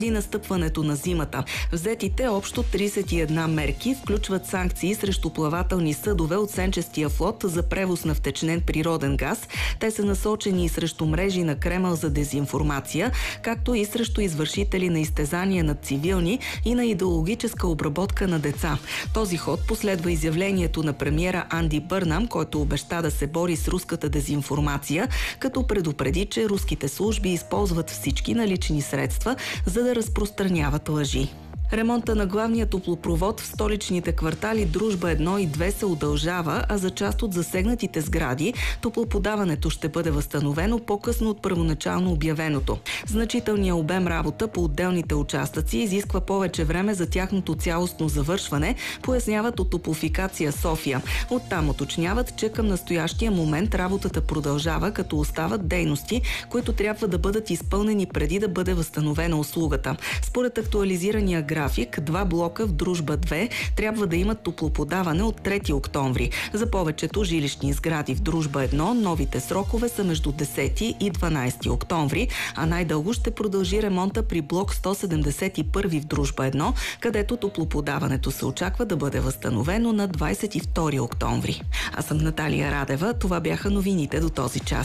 настъпването на зимата. Взетите общо 31 мерки включват санкции срещу плавателни съдове от сенчестия флот за превоз на втечнен природен газ. Те са насочени и срещу мрежи на Кремъл за дезинформация, както и срещу извършители на изтезания над цивилни и на идеологическа обработка на деца. Този ход последва изявлението на премиера Анди Бърнам, който обеща да се бори с руската дезинформация, като предупреди, че руските служби използват всички налични средства, за да разпространяват лъжи. Ремонта на главния топлопровод в столичните квартали Дружба 1 и 2 се удължава, а за част от засегнатите сгради топлоподаването ще бъде възстановено по-късно от първоначално обявеното. Значителният обем работа по отделните участъци изисква повече време за тяхното цялостно завършване, поясняват от Топлофикация София. Оттам уточняват, че към настоящия момент работата продължава, като остават дейности, които трябва да бъдат изпълнени преди да бъде възстановена услугата. Според актуализирания график, 2 блока в Дружба 2 трябва да имат топлоподаване от 3 октомври. За повечето жилищни сгради в Дружба 1 новите срокове са между 10 и 12 октомври, а най-дълго ще продължи ремонта при блок 171 в Дружба 1, където топлоподаването се очаква да бъде възстановено на 22 октомври. Аз съм Наталия Радева. Това бяха новините до този час.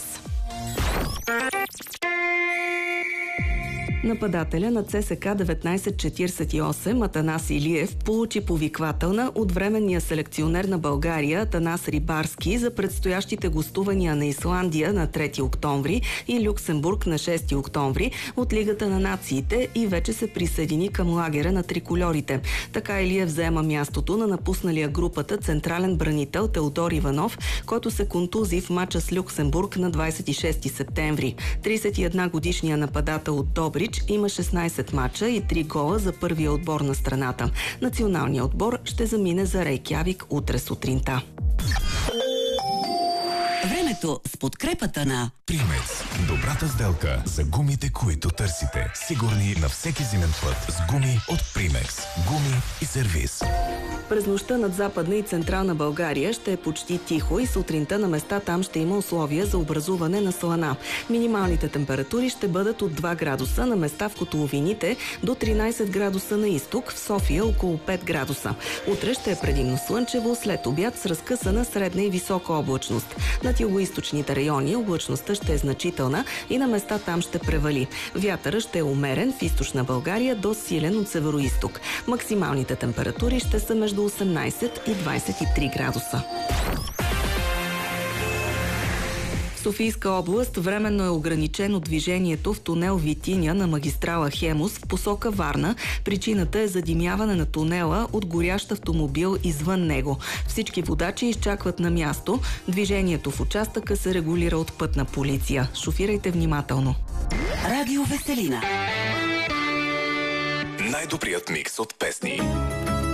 Нападателя на ЦСК 1948 Атанас Илиев получи повиквателна от временния селекционер на България Атанас Рибарски за предстоящите гостувания на Исландия на 3 октомври и Люксембург на 6 октомври от Лигата на нациите и вече се присъедини към лагера на трикольорите. Така Илиев взема мястото на напусналия групата централен бранител Теодор Иванов, който се контузи в мача с Люксембург на 26 септември. 31-годишният нападател от Добрич има 16 мача и 3 гола за първия отбор на страната. Националният отбор ще замине за Рейкявик утре сутринта. Времето с подкрепата на Примекс. Добрата сделка за гумите, които търсите. Сигурни на всеки зимен път с гуми от Примекс. Гуми и сервиз. През нощта над Западна и Централна България ще е почти тихо и сутринта на места там ще има условия за образуване на слана. Минималните температури ще бъдат от 2 градуса на места в котловините до 13 градуса на изток, в София около 5 градуса. Утре ще е предимно слънчево, след обяд с разкъсана средна и висока облачност. Над югоизточните райони облачността ще е значителна и на места там ще превали. Вятърът ще е умерен в източна България до силен от североизток. Максималните температури ще са между 18 и 23 градуса. В Софийска област временно е ограничено движението в тунел Витиня на магистрала Хемус в посока Варна. Причината е задимяване на тунела от горящ автомобил извън него. Всички водачи изчакват на място. Движението в участъка се регулира от пътна полиция. Шофирайте внимателно. Радио Веселина. Най-добрият микс от песни.